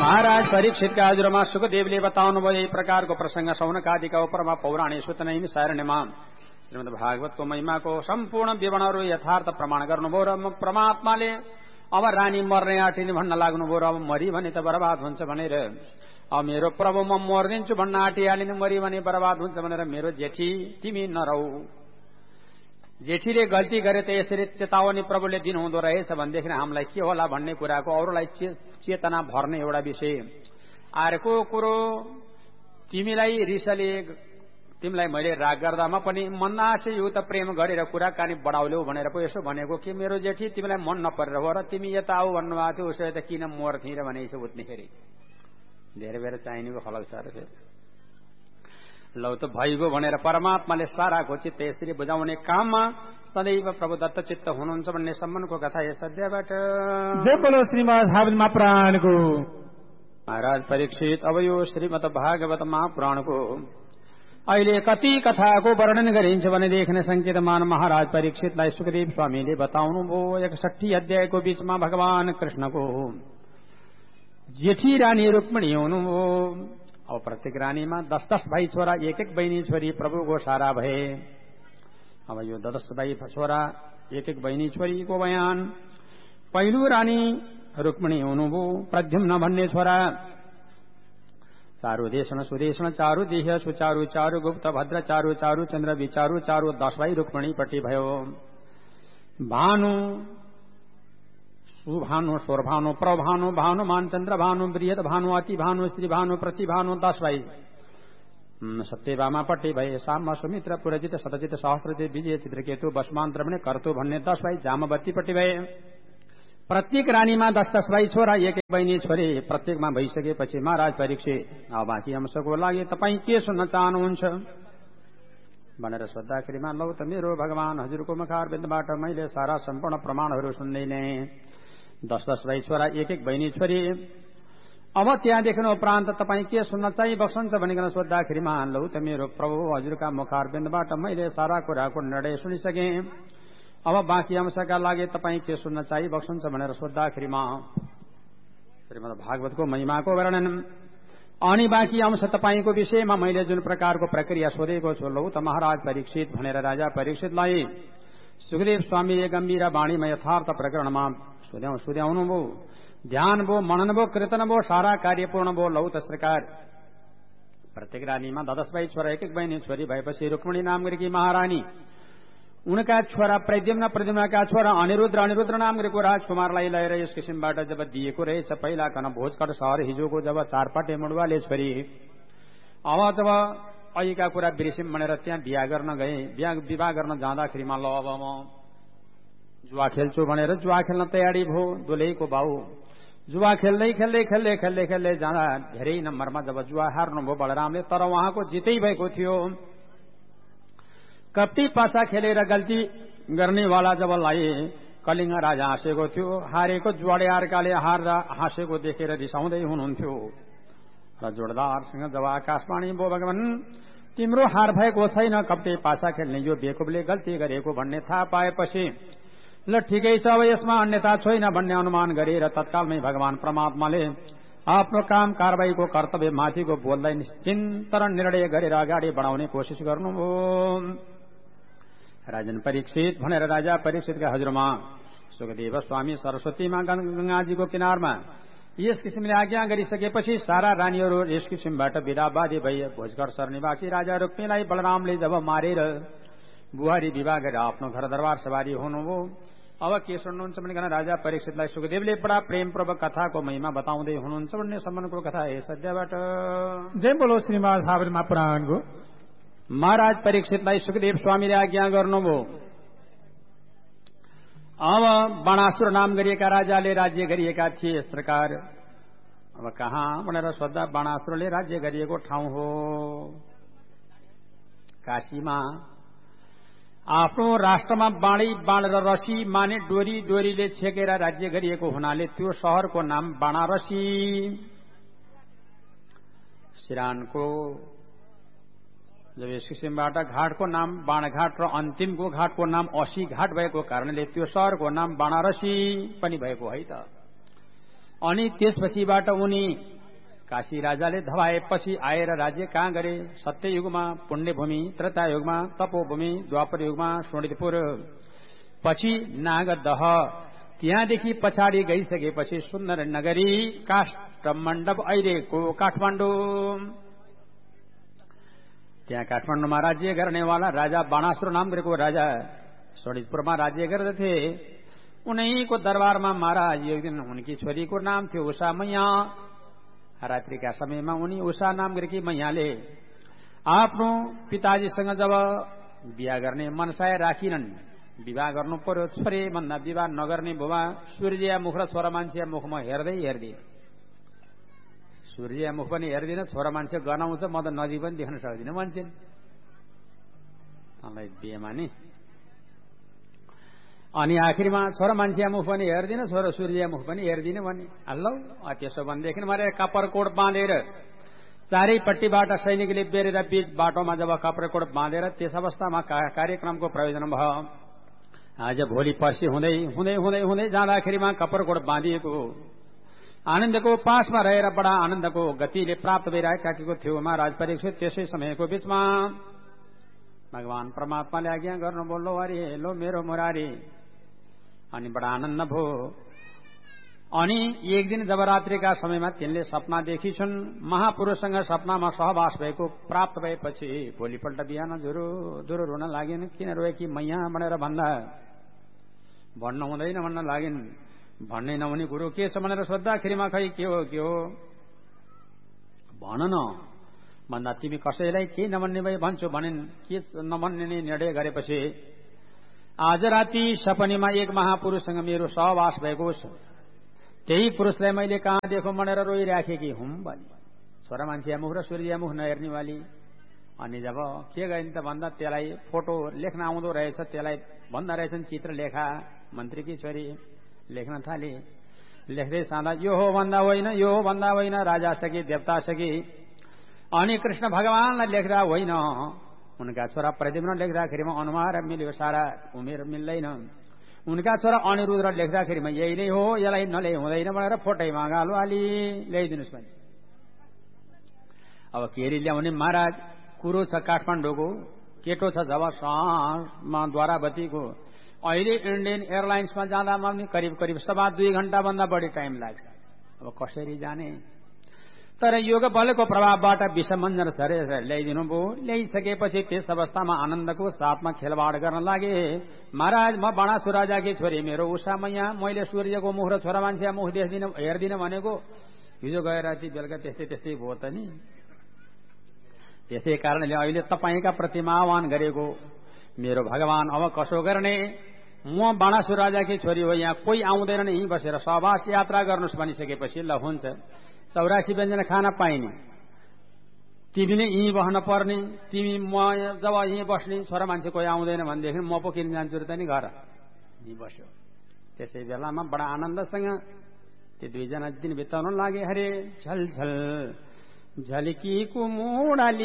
महाराज परीक्षितका हजुरमा सुखदेवले बताउनुभयो यही प्रकारको प्रसंग शौनकादिका उपरमा पौराणिक सूतनैमी सारणीमा श्रीमद् भागवतको महिमाको सम्पूर्ण विवरणहरू यथार्थ प्रमाण गर्नुभयो र परमात्माले अब रानी मर्ने आँटिने भन्न लाग्नुभयो र अब मरी भने त बर्बाद हुन्छ भनेर अब मेरो प्रभु म मर्दिन्छु भन्न आँटिहालिनु मरी भने बर्बाद हुन्छ भनेर मेरो जेठी तिमी नरौ जेठीले गल्ती गरे त यसरी चेतावनी प्रभुले दिनुहुँदो रहेछ भनेदेखि हामीलाई के होला भन्ने कुराको अरूलाई चेतना भर्ने एउटा विषय। अर्को कुरो तिमीलाई रिसले तिमीलाई मैले राग गर्दामा पनि मन्नासे युक्त प्रेम गरेर कुराकानी बढाउल्यौ भनेर पो यसो भनेको कि मेरो जेठी तिमीलाई मन नपरेर हो र तिमी यता आऊ भन्नुभएको थियो उसो त किन मर्थे र भने यसो उठ्नेखेरि धेरै बेर चाहिनेको फलक छ र फेरि लौ त भइगयो भनेर परमात्माले साराको चित्त यसरी बुझाउने काममा सदैव प्रभु दत्त चित्त हुनुहुन्छ भन्ने सम्बन्धको कथा यस अध्यायबाट। जय बोलो श्रीमद् भागवत महापुराणको। महाराज परीक्षित अब यो श्रीमद् भागवत महापुराणको अहिले कति कथाको वर्णन गरिन्छ भनेदेखि संकेतमान महाराज परीक्षितलाई सुखदेव स्वामीले बताउनुभयो 61 अध्यायको बीचमा भगवान कृष्णको जेठी रानी रुक्मिणी हुनुभयो। अब प्रत्येक रानीमा 10-10 भाइ छोरा 1-1 बहिनी छोरी प्रभुको सारा भए। अब यो 10 भाइ छोरा 1-1 बहिनी छोरीको बयान। पहिलो रानी रुक्मिणी हुनुभयो प्रद्युम्न भन्ने छोरा चारु देशन सुदेशन चारु देह सुचारु चारु गुप्त भद्र चारु चारु चन्द्र विचारु चारु 10 भाइ रुक्मिणीपट्टि भयो। भानु सुभानु स्वरभानु प्रभानु भानु मानचन्द्र भानु बृहद भानु अति भानु स्त्री भानु प्रति भानु 10 भाइ सत्यभामा पट्टि भए। साम सुमित्र पुरजित शतजित सहस्रजित विजय चित्रकेतु बसमान्त्र भने कर्तु भन्ने 10 भाइ जामवती पट्टि भए। प्रत्येक रानीमा 10-10 भाइ छोरा 1-1 बहिनी छोरी प्रत्येकमा भइसकेपछि महाराज परीक्षित अब बाँकी अंशको लागि तपाईँ के सुन्न चाहनुहुन्छ भनेर सोद्धाखेरिमा लौ त मेरो भगवान हजुरको मुखारविन्दबाट मैले सारा सम्पूर्ण प्रमाणहरू सुन्दै नै 10-10 भाइ छोरा 1-1 बहिनी छोरी अब त्यहाँदेखि उपरान्त तपाईँ के सुन्न चाहिँ बक्सन्छ भनिकन सोद्धाखेरिमा लौ त मेरो प्रभु हजुरका मुखारविन्दबाट मैले सारा कुराको निर्णय सुनिसके अब बाँकी अंशका लागि तपाईँ के सुन्न चाहिँ बक्सन्छ भनेर सोद्धाखेरिमा श्रीमद् भागवतको महिमाको वर्णन अनि बाँकी अंश तपाईँको विषयमा मैले जुन प्रकारको प्रक्रिया सोधेको छु लौ त महाराज परीक्षित भनेर राजा परीक्षितलाई सुखदेव स्वामीले गम्भीर वाणीमा यथार्थ प्रकरणमा सुध्याउनु भो ध्यान भो मनन भो कीर्तन भो सारा कार्य पूर्ण भो लौ त सरकार प्रत्येक रानीमा 10 भाइ छोरा 1-1 बहिनी छोरी भएपछि रुक्मिणी नाम गरेकी महारानी उनका छोरा प्रद्युम्नका छोरा अनिरुद्ध नाम गरेको राजकुमारलाई लिएर यस किसिमबाट जब दिएको रहेछ पहिला कन भोजकट सहर हिजोको जब चारपाटे मुडुवाले छोरी अब जब अहिका कुरा बिर्सिम भनेर त्यहाँ बिहा गर्न गए विवाह गर्न जाँदाखेरिमा ल अब म जुवा खेल्छु भनेर जुवा खेल्न तयारी भयो। दुलैको बाउ जुवा खेल्दै जाँदा धेरै नम्बरमा जब जुवा हार्नुभयो बलरामले तर उहाँको जितै भएको थियो। कप्टी पासा खेलेर गल्ती गर्नेवाला जब लाए कलिङ्ग राजा हाँसेको थियो। हारेको जुवाडे अर्काले हार्दा हाँसेको देखेर रिसाउँदै हुनुहुन्थ्यो र जोडदारसँग जब आकाशवाणी भो भगवान तिम्रो हार भएको छैन कप्टी पासा खेल्ने यो बेकुबले गल्ती गरेको भन्ने थाहा पाएपछि ल ठिकै छ अब यसमा अन्यथा छैन भन्ने अनुमान गरेर तत्कालमै भगवान परमात्माले आफ्नो काम कारबाहीको कर्तव्य माथिको बोललाई निश्चिन्त र निर्णय गरेर अगाडि बढाउने कोसिस गर्नुभयो। राजन परीक्षित भनेर राजा परीक्षितका हजुरमा सुखदेव स्वामी सरस्वतीमा गंगाजीको किनारमा यस किसिमले आज्ञा गरिसकेपछि सारा रानीहरू यस किसिमबाट विदाबादी भए। भोजघर सर निवासी राजा रुक्मिणीलाई बलरामले जब मारेर बुहारी विवाह गरेर आफ्नो घर दरबार सवारी हुनुभयो। अब के सुन्नुहुन्छ भने राजा परीक्षितलाई सुखदेवले बडा प्रेमपूर्वक कथाको महिमा बताउँदै हुनुहुन्छ भन्ने सम्बन्धको कथा यस अध्यायबाट। जय बोलो श्रीमद् भागवत महापुराणको। महाराज परीक्षितलाई सुखदेव स्वामीले आज्ञा गर्नुभयो। अब बाणासुर नाम गरिएका राजाले राज्य गरिएका थिए यस प्रकार। अब कहाँ भनेर सोद्धा बाणासुरले राज्य गरिएको ठाउँ हो काशीमा। आफ्नो राष्ट्रमा बाण र रसी माने डोरीले छेकेर राज्य गरिएको हुनाले त्यो शहरको नाम बाणारसी। सिरानको जब यस किसिमबाट घाटको नाम बाणघाट र अन्तिमको घाटको नाम असी घाट भएको कारणले त्यो शहरको नाम बाणारसी पनि भएको है त। अनि त्यसपछिबाट उनी काशी राजाले धवाएपछि आएर राज्य कहाँ गरे? सत्ययुगमा पुण्यभूमि, त्रेतायुगमा तपोभूमि, द्वापर युगमा शोणितपुर, पछि नागदह, त्यहाँदेखि पछाडि गइसकेपछि सुन्दर नगरी काष्ठमण्डप अहिलेको काठमाडौँ। त्यहाँ काठमाडौँमा राज्य गर्नेवाला राजा बाणासुर नाम गरेको राजा शोणितपुरमा राज्य गर्दथे। उनैको दरबारमा महाराज एक दिन उनकी छोरीको नाम थियो उषा मैया। रात्रिका समयमा उनी उषा नाम गरेकी मैयाले आफ्नो पिताजीसँग जब बिहा गर्ने मनसाय राखिनन्, विवाह गर्नु पर्यो, छोरे भन्दा विवाह नगर्ने बुबा सूर्य मुख र छोरा मान्छे मुखमा हेर्दै सूर्य मुख पनि हेर्दिन, छोरा मान्छे गनाउँछ, म त नदी पनि देख्न सक्दिनँ भन्छन्। मलाई बिहेमा नि अनि आखिरमा छोरा मान्छे मुख पनि हेर्दिन, छोरा सूर्य मुख पनि हेर्दिन भने हल्लो त्यसो भनेदेखि मारे कपरकोट बाँधेर चारैपट्टिबाट सैनिकले बेरेर बीच बाटोमा जब कपरकोट बाँधेर त्यस अवस्थामा कार्यक्रमको प्रयोजन भयो। आज भोलि पर्सि हुँदै हुँदै हुँदै हुँदै जाँदाखेरिमा कपरकोट बाँधिएको आनन्दको पासमा रहेर बडा आनन्दको गतिले प्राप्त भइरहेको थियो महाराज परीक्षित। त्यसै समयको बीचमा भगवान परमात्माले आज्ञा गर्नु बोल्नु अरे लो मेरो मुरारी, अनि बडा आनन्द भयो। अनि एक दिन जब रात्रिका समयमा तिनले सपना देखिछन्, महापुरुषसँग सपनामा सहवास भएको प्राप्त भएपछि भोलिपल्ट बिहान झुरु झुरु रुन लागेन। किन रोए कि मैया भनेर भन्न हुँदैन भन्न लागिन्। भन्नै नहुने कुरो के छ भनेर सोद्धाखेरिमा खै के हो भन न भन्दा तिमी कसैलाई केही नभन्ने भए भन्छु भनिन्। के नभन्ने निर्णय गरेपछि आज राति सपनीमा एक महापुरुषसँग मेरो सहवास भएको छ। त्यही पुरुषलाई मैले कहाँ देखौँ भनेर रोइराखेकी हुँ भने छोरा मान्छे मुख र सूर्य मुख नहेर्ने वाली। अनि जब के गरिन् त भन्दा त्यसलाई फोटो लेख्न आउँदो रहेछ, त्यसलाई भन्दा रहेछन् चित्र लेखा। मन्त्रीकी छोरी लेख्न थाले। लेख्दै साँदा यो हो भन्दा होइन, यो हो भन्दा होइन, राजा सकी देवता सकी। अनि कृष्ण भगवानलाई लेख्दा होइन, उनका छोरा प्रद्युम्न लेख्दाखेरिमा अनुहार मिल्यो, सारा उमेर मिल्दैन। उनका छोरा अनिरुद्ध लेख्दाखेरिमा यही नै हो, यसलाई नले हुँदैन भनेर फोटैमा गालो हाली ल्याइदिनुहोस् भने। अब केरी ल्याउने महाराज कुरो छ काठमाडौँको, केटो छ जब सहरमा द्वारावतीको। अहिले इन्डियन एयरलाइन्समा जाँदामा पनि करिब 2.5 घण्टा भन्दा बढी टाइम लाग्छ। अब कसरी जाने? तर योग बलको प्रभावबाट विषमञ्जन झरेर ल्याइदिनु भयो। ल्याइसकेपछि त्यस अवस्थामा आनन्दको साथमा खेलवाड गर्न लागे। महाराज म बाणासुर राजाकी छोरी मेरो उषा मैया, मैले सूर्यको मुख र छोरा मान्छे मुख हेर्दिन भनेको हिजो गएर राति बेलुका त्यस्तै भयो त नि। त्यसै कारणले अहिले तपाईँका प्रतिमा आह्वान गरेको मेरो भगवान अब कसो गर्ने? म बाणासुर राजाकी छोरी हो, यहाँ कोही आउँदैन, यहीँ बसेर सहवास यात्रा गर्नुहोस् भनिसकेपछि ल हुन्छ। 84 व्यञ्जन खान पाइने, तिमी नै यहीँ बस्न पर्ने, तिमी म जब यहीँ बस्ने, छोरा मान्छे कोही आउँदैन भनेदेखि म पो किन जान्छु र त नि घर, यहीँ बस्यो। त्यसै बेलामा बडा आनन्दसँग त्यो दुईजना दिन बिताउन लागे। हरे झलझल झल्कीको मुडाली